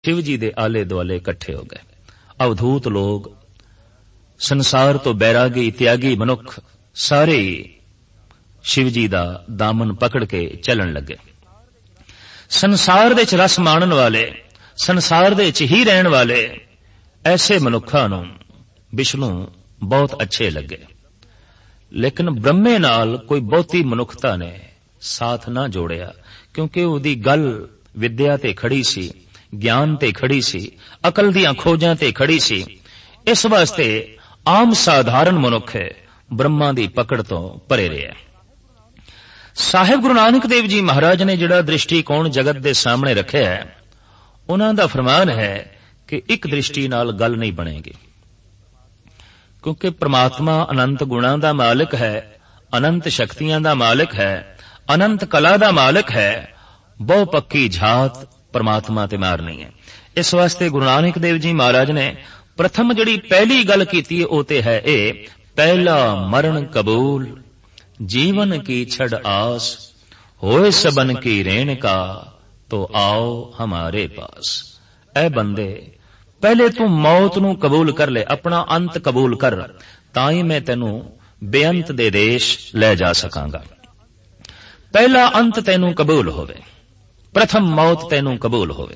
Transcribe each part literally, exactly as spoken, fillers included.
शिव जी दे आले दुआले इकट्ठे हो गए। अवधूत लोग, संसार तो बैरागी त्यागी मनुख सारे शिव जी दा दामन पकड़ के चलन लगे। संसार दे च रस माणन वाले, संसार दे च ही रहन वाले ऐसे मनुखां नूं विष्णु बहुत अच्छे लगे, लेकिन ब्रह्मे नाल कोई बहुती मनुखता ने साथ ना जोड़िया, क्योंकि उहदी गल विद्या ते खड़ी सी, ज्ञान ते खड़ी सी, अकल दियां खोजां ते खड़ी सी। इस वास्ते आम साधारण मनुख ब्रह्मा दी पकड़ तो परे रहा। साहिब गुरु नानक देव जी महाराज ने जिहड़ा दृष्टिकोण जगत दे सामने रखिया है, उन्हां दा फरमान है कि एक दृष्टि नाल गल नहीं बनेगी, क्योंकि परमात्मा अनंत गुणां दा मालिक है, अनंत शक्तियां दा मालिक है, अनंत कला दा मालिक है। बहु पक्की झात परमात्मा ते मार नहीं है। इस वास्ते गुरु नानक देव जी महाराज ने प्रथम जिहड़ी पहली गल कीती है ओ ते है ए, पहला मरण कबूल जीवन की छड़ आस, होए सबन की रेणका तो आओ हमारे पास। ऐ बंदे, पहले तू मौत नूं कबूल कर ले, अपना अंत कबूल कर, ताई मैं तेनू बेअंत दे देश ले जा सकांगा। पहला अंत तेनू कबूल होवे, प्रथम मौत तेनू कबूल होवे।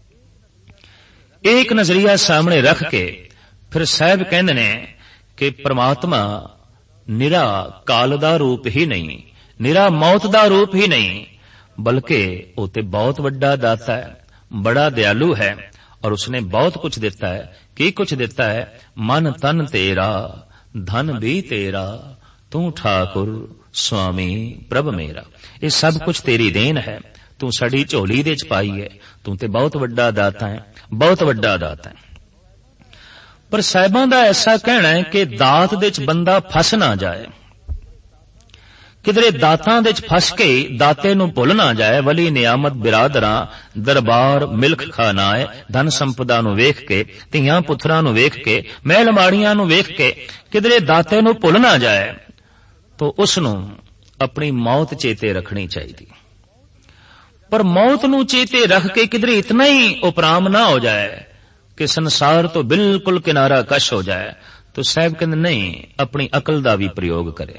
एक नजरिया सामने रख के फिर साहब कहंदे ने कि परमात्मा निरा काल दा रूप ही नहीं, निरा मौत दा रूप ही नहीं, बल्कि वो ते बहुत बड़ा दाता है, बड़ा दयालु है, और उसने बहुत कुछ देता है। की कुछ देता है? मन तन तेरा, धन भी तेरा, तू ठाकुर स्वामी प्रभ मेरा। ये सब कुछ तेरी देन है, तू साड़ी झोली दे च पाई है, तू ते बहुत बड़ा दाता है, बहुत बड़ा दाता है। पर साहिबां दा ऐसा कहना है कि दात दे च बंदा फस ना जाए, किधरे दातां दे च फस के दाते नूं भुल ना जाए। वली नियामत बिरादरां दरबार मिल्ख खानाए, धन संपदा नूं वेख के, धीआं पुत्रां नूं वेख के, महल माड़ियां नूं वेख के किधरे दाते नूं भुल ना जाए, तो उसनूं अपनी मौत चेते रखनी चाहिए। पर मौत नूं चेते रख के किधरे इतना ही उपराम ना हो जाए कि संसार तो बिल्कुल किनारा कश हो जाए, तो साहब कहंदे नहीं, अपनी अकल दा भी प्रयोग करे,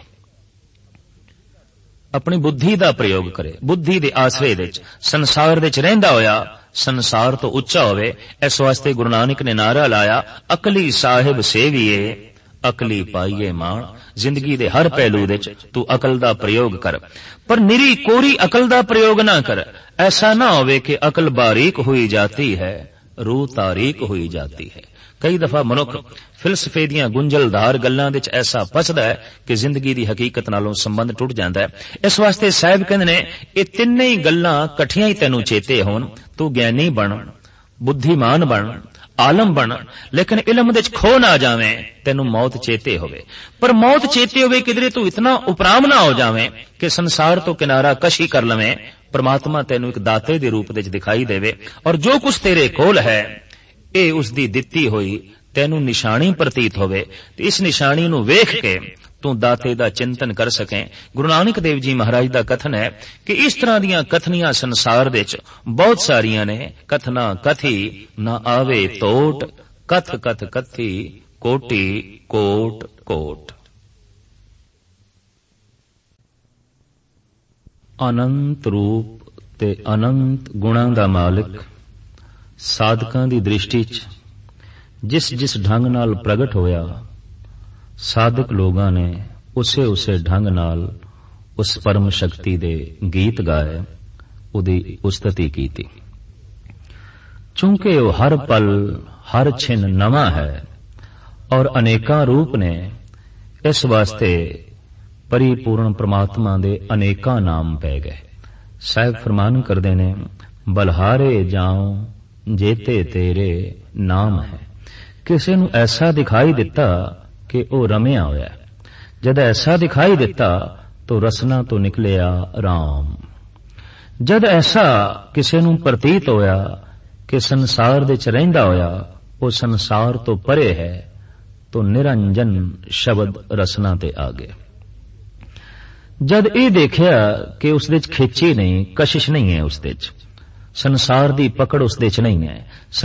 अपनी बुद्धि दा प्रयोग करे। बुद्धि दे आसरे दे संसार दे च रहिंदा होया संसार तो उच्चा होवे। इस वास्ते गुरु नानक ने नारा लाया, अकली साहिब सेविए अकली पाइए माण। जिंदगी दे हर पहलू दे तू अकल दा प्रयोग कर, पर निरी कोरी अकल दा प्रयोग ना कर। ऐसा ना होवे कि अकल बारीक हुई जाती है, रूह तारीक हुई जाती है। कई दफा मनुख फिलसफे दियां गुंजलदार गल्लां दे च ऐसा फसदा है कि जिंदगी दी हकीकत नालों संबंध टुट जांदा है। इस वास्ते साहिब कहंदे ने ये तिन्ने ही गल्लां कठियां ही तैनू चेते होण, तू ज्ञानी बन, बुद्धिमान बन, आलम बन, लेकिन इलम दे च खो ना जावे, तेनू मौत चेते होवे। पर मौत चेते होवे किधरे तू इतना उपराम ना हो जावे कि संसार तो किनारा कशी कर लवे। परमात्मा तेनू एक दाते दे रूप दे च दिखाई देवे, और जो कुछ तेरे कोल है ए उसदी दित्ती होई तेनू निशानी प्रतीत होवे, ते इस निशानी नू वेख के तू दाते दा चिंतन कर सके। गुरु नानक देव जी महाराज दा कथन है कि इस तरह दियां कथनियां संसार दे च बहुत सारियां ने। कथना कथी ना आवे तोट, कथ कथ कथी कोटि कोट कोट। अनंत रूप ते अनंत गुणां दा मालिक साधकां दी दृष्टि च जिस जिस ढंग नाल प्रगट होया, साधक लोगां ने उसे उसे ढंग नाल उस परम शक्ति दे गीत गाए, उदी उस्तति कीती। चूंकि वो हर पल हर छिन नवा है और अनेका रूप ने, इस वास्ते परिपूर्ण परमात्मा दे अनेका नाम पै गए। साहिब फरमान करदे ने, बलहारे जाऊं जेते तेरे नाम है। किसी नू ऐसा दिखाई दिता कि ओ रमिया होया, जद ऐसा दिखाई दिता तो रसना तो निकलिया राम। जद ऐसा किसी नू प्रतीत होया कि संसार दे च रहिंदा होया वो संसार तो परे है, तो निरंजन शब्द रसना ते आ गया। जद ये देखिया कि उस दे च खिची नहीं, कशिश नहीं है, उस दे च ਸੰਸਾਰ ਦੀ ਪਕੜ ਉਸ ਦੇ ਚ ਨਹੀਂ ਹੈ।